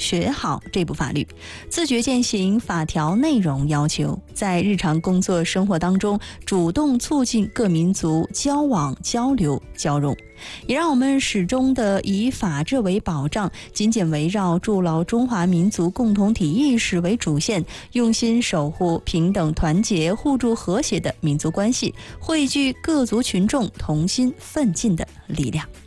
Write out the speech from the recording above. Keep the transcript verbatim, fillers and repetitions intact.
学好这部法律。自觉践行法条内容要求，在日常工作生活当中主动促进各民族交往、交流、交融，也让我们始终的以法治为保障，紧紧围绕筑牢中华民族共同体意识为主线，用心守护平等、团结、互助、和谐的民族关系，汇聚各族群众同心奋进的力量。